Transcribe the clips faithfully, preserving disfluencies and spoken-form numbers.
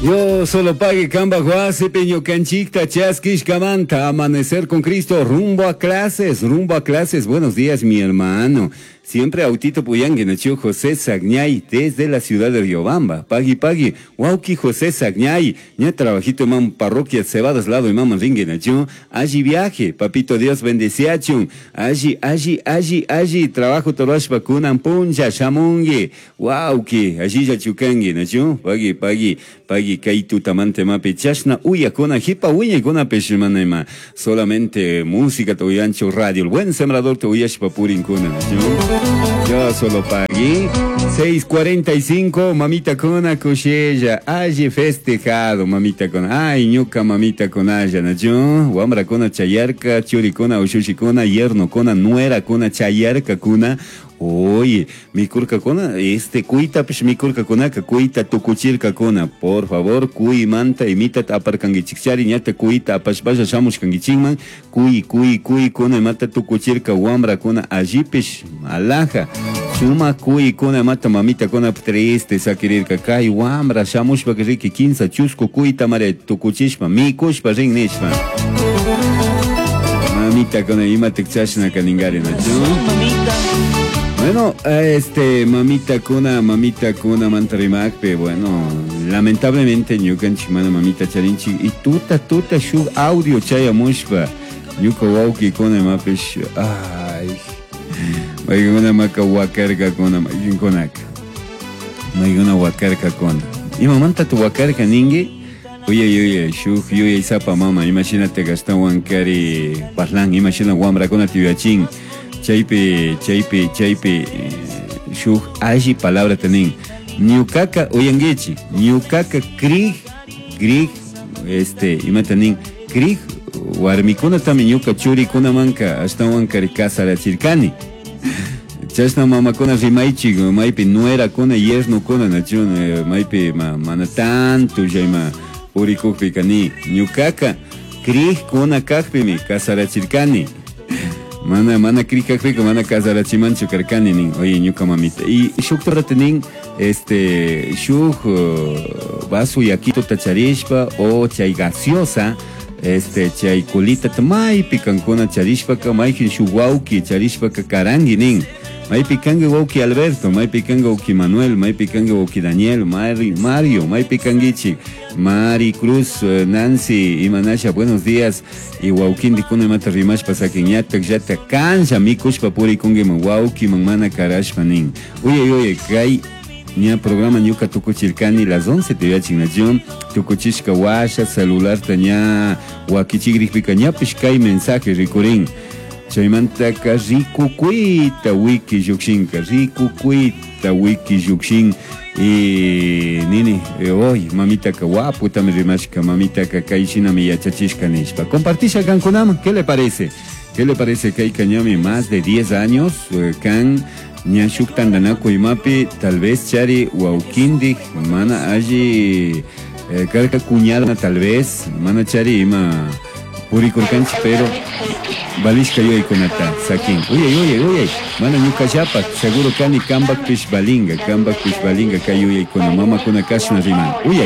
Yo solo pague camba guase, peño canchicta, chasquish camanta, amanecer con Cristo, rumbo a clases, rumbo a clases. Buenos días, mi hermano. Siempre autito puyangue, nació José Sagñay, desde la ciudad de Riobamba. Pagui, pagui, wauki José Sagñay, ya trabajito en parroquia Cebadas, lado y mamá ringue, nació. Allí viaje, papito Dios bendeciachun. Allí, allí, allí, allí, trabajo torosh vacunan punja, shamungue. Wauki, allí ya chucangue, nació. Pagui, pagui, pagui, kaitu tamante mape chashna, uya kona hipa, uya kona peshimanema. Solamente música, toyancho radio. El buen sembrador te uyash papurin kuna, nació. Yo solo pagué seis cuarenta y cinco, mamita cona cochella, aye festejado, mamita cona, ay ñuca mamita cona, yo, wambra cona chayarca, churi cona, ushushi cona, yerno cona, nuera cona, chayarca cona. Oye, mi curca cona, este cuita, pues mi curca cona, que cuita tu cuchirca cona, por favor, cui manta, imita tapar cangichichari, ñata cuita, apash vaya shamos cangichingman, cui, cui, cui cona, mata tu cuchirca, wambra cona, allí pues, alaja, chuma cui cona, mata mamita cona, triste, saquirir cacay, wambra, shamos bakiriki, quinza, chusco, cuita, mare, tu cuchishma, mi cushpa, ring nishma. Mamita cona, ima te chashna caningari, ¿no? Mamita. Bueno, este, mamita cuna, mamita cuna, mantarimacpe, bueno, lamentablemente, ñucan chimana, mamita charinchi, y tuta, tuta, shug audio chaya mushpa, ñuca wauki cuna, mapesh, ay, maiguna maca huacarca cuna, maigunac, maiguna huacarca cuna. Y mamanta tu huacarca ningue, oye, oye, shug, oye, zapa mama, imagínate gasta huancari parlan, imagina huambra cuna tibiachín. Chaipe, chaipe, chaipe, shuk, aji palabra tenen. Niukaka, oyangechi, niukaka, krig, grig, este, ima tenen, krig, warmikuna también yuka churi kuna manka, hasta wankari casa la chircani. Chasna mama kuna rimaichi, maipe nuera kuna, yerno kuna, nachun, maipe mana tanto, jaima, urikukpi kani. Niukaka, krig kuna kakpimi, casa la chircani. Mana, mana krika krika, mana kazara chimancho karkani nin, oye, ñuka mamita. Y shuk toratenin, este, shuk uh, vaso yakito tacharishpa, o chay gaseosa, este, chay colita tamay picancona charishpa, ka maikin shuk wauki charishpa ka karangi nin. Mai picangue wauki Alberto, mai picangue wauki Manuel, mai picangue wauki Daniel, Mari, Mario, mai picanguichi, Mari Cruz, Nancy, Imanasha, buenos días. Y waukin di kuna mata rimash pasakinyata, jata kanja mikush papuri kunge ma wauki mamana karash manin. Oye, oye, kai nia programa ñuka tukuchirkani las once te viachin nación, tukuchishka washa, celular taña, wakichigripika ñapish kai mensaje rikurin. Chaymantaka rikukuita wiki yukshinka, rikukuita wiki yukshin. Y nini, hoy mamita ka guapo también rimashka, mamita ka kaishina mi yachachishka nishpa. Compartisha kan kunam, ¿qué le parece? ¿Qué le parece que hay cañami más de diez años? Kan ñashuk tandanako imapi, tal vez chari waukindi, mana allí carga cuñada tal vez, mana chari ima purikurkanchi, pero balishka yo y conata, saquín. Oye, oye, oye, mana ñuka yapa, seguro kani kambak pish balinga, kambak pish balinga kayo y con mama con a kashna riman. Oye.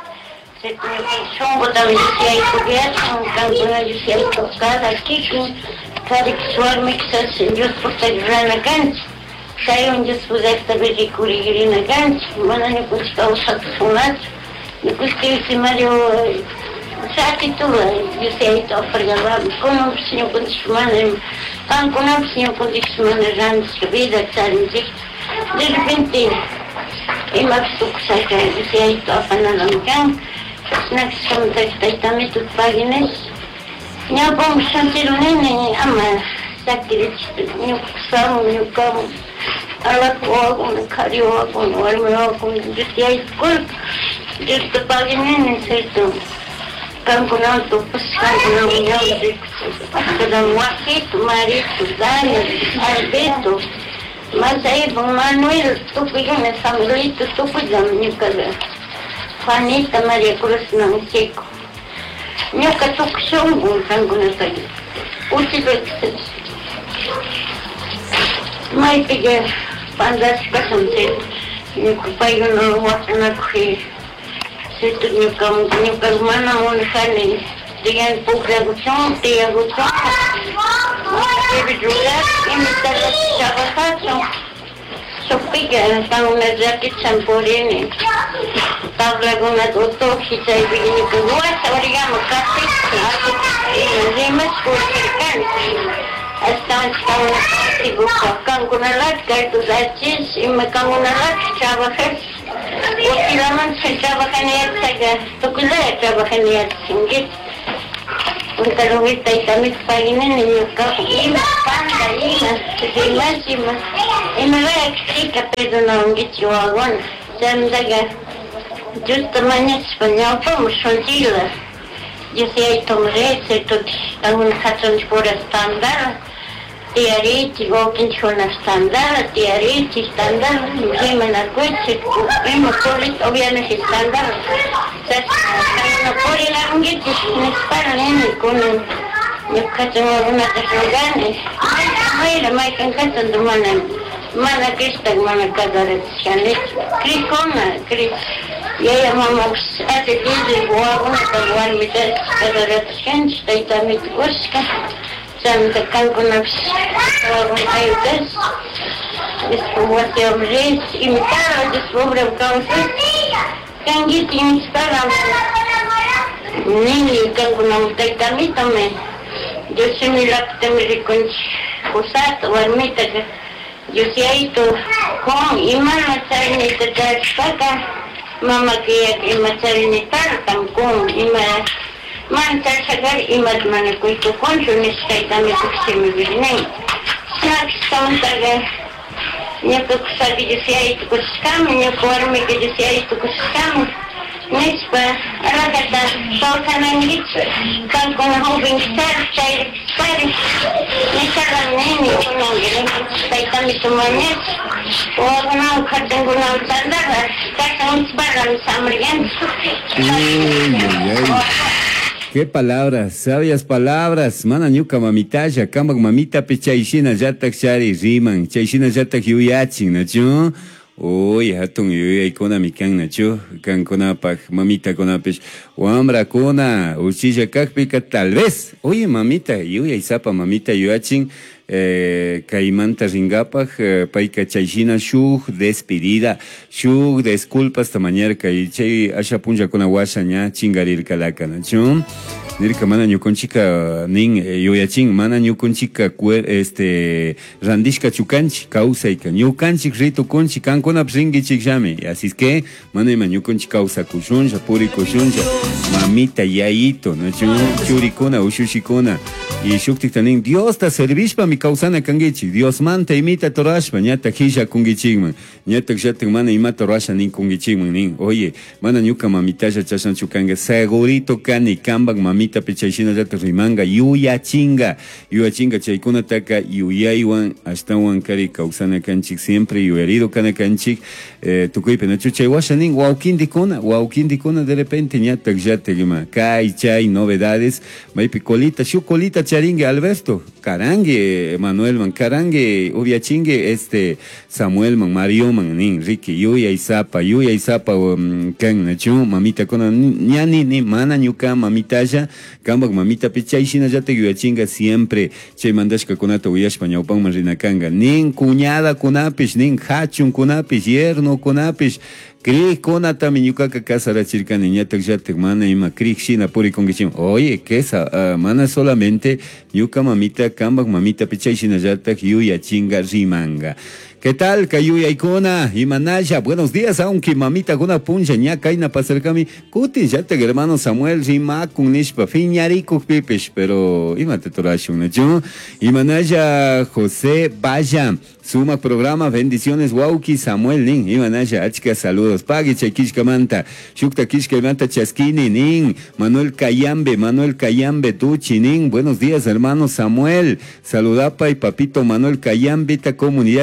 Shongo también decía y cubierto, un cantona decía y tocada aquí, cada que suarme que se hace, yo por estar na cancha, sai onde se puder saber de curigiri na cancha, mana ni custa o sato fumato, ni custa esse Mario. Sabe tu, eu sei, estou a fregar, como não precisa com semana, quando não precisa com semana já não se vida, sabe, de repente, eu me estou com saca, eu sei, estou a falar no campo, se não se chama de também tudo pague nesse, não vamos sentir o neném, ama, sabe, meu coração, meu cão, ela com no carioca, no armioca, eu sei, corpo, eu te pague neném, certo? Campeonato, campeonato mundial de cada Marquito, Marito, Dani, Alberto, mas aí vão Manuel, tu pegando essa família, tu cuidando minha casa. Juanita, Maria Cruz, não seco. Minha casa tu chão bom, campeonato aí. O tipo que mas peguei para andar se passando, meu pai não gosta na correr. Sito nyukam nyukam mana monjane dengan programação de agosto. Teve lugar que me trabalhavam. Só pegar então na jaqueta samporene. Tava com a doutor que sai vindo com duas origami café. E mas por cercano. Estão estão tipo com com a latka dos artes e me com a latka trabalhar. Porque lá não se trabalha nem essa, tu quiser trabalhar nem assim. Kalau kita kami pagi ni nyuka ima panda ima sedima sima ima lek sika pedo na ungici wagon jam daga justamente espanhol como chantila eu sei tomre se tu tangun khatun pura standard tiari tigo kinchona standard tiari ti standard ima na coche ima polit obviamente standard no por ir a un guito, me disparan en el culo. Yo cacho una tesogane. Ay, la mai can cacho de mana. Mana crista, mana cadara chane. Cricona, cric. Y ella mamá hace dice boa una taguan mi des cadara chane, está y también busca. Sam de canco na un ayudes. Es como hace hombres y mi cara descubre un causa. Kangi tin sekarang ni kan guna utai kami tome yo semilak temiri kunci pusat warmita yo sia itu kong iman macari ni terjadi kaka mama kia ima cari ni tar tangkung ima mancar sagar imat mana kuitu konsu ni sekai kami kuksimi birnei sak samantaga Nyaku sabi jisia itu kuskam, nyaku warmi ke jisia itu kuskam. Nespa, ala kata pautana ngitsu, kan kuna hubing star, cair spari. Nesaran neni kunang gini, stai kami semuanya. Warna kadang guna ucandar, kadang sebarang samrian. Qué palabras, sabias palabras. Mana nyuka mamitaya, kambak mamita pe chaishina jatak shari riman, chaishina jatak yuyachin, nacho. Uy, hatun yuyay kona mikan, nacho. Kan kona pak mamita kona pesh. Wambra kona, uchilla kakpika tal vez. Oye, mamita, yuyay sapa mamita yuyachin. Eh, Caimanta Ringapaj, eh, Paika Chaishina, Shug, despedida, Shug, disculpas, tamañar, Chay, Asha Punja con Aguashaña, Chingaril Calacana, Chum, Nirka Mana Ñuconchica, Ning, Yoyachin, Mana Ñuconchica, este, Randishka Chucanchi, Causaika, Ñucanchi, Rito Conchi, Cancona, Pringi Chixame, así es que, Mana Ñuconchi Causa Cushunja, Puri Cushunja, Mamita Yaito, ¿no? Churicona, Ushushikona, y Shuktik Tanin, Dios ta servishpa mi causana kangichi, Dios manta imita torashpa, ñata hisha kungichigman, ñata kshatik mana imata torasha nin kungichigman nin, oye, mana ñuka mamitaya chashan chukanga, segurito kani kambak mamita pechaishina yata rimanga, yuya chinga, yuya chinga chaykuna taka, yuyaywan, ashtawan kari causana kanchik, siempre yuyarido kana kanchik, eh, tukuype nachu chaywasha nin, waukindikuna, waukindikuna de repente ñata kshatigma, kai, chay, novedades, maipi colita, shu colita charingue Alberto, carangue, Manuel man, carangue, ubiachingue, este, Samuel man, Mario man, nin, Ricky, yuya y zapa, yuya y zapa, um, kan, nachu, mamita, kona, ñani, ni, mana, ñuka, mamita, ya, kambak, mamita, pechay, shina, ya te ubiachinga, siempre, chay, mandashka, konata, uyashpa, ñaupan, man, rinakanga, nin, cuñada, kunapish, nin, hachun, kunapish, yerno, kunapish, Kri kona tami ñukaka kasara chirkani ñatak llatak mana ima kri shina puri kongichim. Oye, que esa uh, mana solamente ñuka mamita kambak mamita pichay shina llatak yuya chinga rimanga. ¿Qué tal, Kayuya Icona? Imanaya, buenos días, aunque mamita con una puncha ña kaina pasarkami. Kuti, ya te hermano Samuel, Rima, con nishpa, fiñarico, pipesh, pero imate torashun, ¿no? Imanaya, José, vaya, suma programa, bendiciones, Wauki, Samuel, nin, Imanaya, achka, saludos, Pagi, Chakishka Manta, Shukta Kishka Manta, Chaskini, nin, Manuel Cayambe, Manuel Cayambe, Tuchi, nin, buenos días, hermano Samuel, saludapa y papito Manuel Cayambe, esta comunidad Shaman.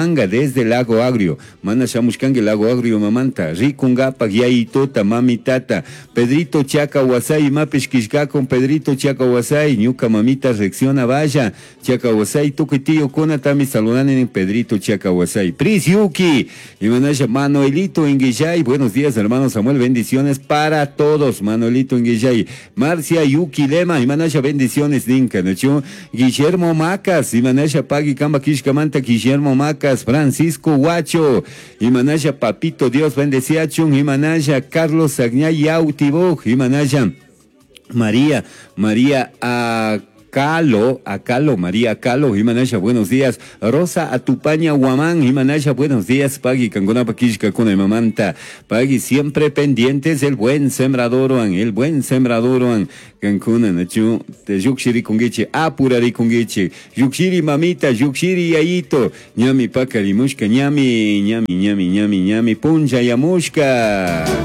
Huamanga desde Lago Agrio. Mana shamushkange Lago Agrio mamanta. Ricungapa Giaitota mami tata. Pedrito Chaca Wasai mapish kishka con Pedrito Chaca Wasai. Ñuka mamita reacciona vaya. Chaca Wasai toquetillo con atami saludan en Pedrito Chaca Wasai. Pris Yuki. Y manasha Manuelito Inguillay. Buenos días hermano Samuel. Bendiciones para todos. Manuelito Inguillay. Marcia Yuki Lema. Y manasha bendiciones Dinka. ¿No? Guillermo Macas. Y manasha Pagui Kamba Kishkamanta. Guillermo Macas. Francisco Huacho. Y manasha Papito Dios bendecía chun. Y manasha Carlos Agnay Yautiboj. Y manasha María. María a Calo, Acalo, María Calo, Himanasha, buenos días. Rosa Atupaña Huamán, Himanasha, buenos días. Pagui, Cangona Paquishka, con el mamanta. Pagui, siempre pendientes del buen sembrador, el buen sembrador, Cancuna, Nachu, de Yuxiri Kungiche, Apurari Kungiche, Yuxiri Mamita, Yuxiri Yaito, Ñami Pacari Mushka, Ñami, Ñami, Ñami, Ñami, Ñami, Punja Yamushka.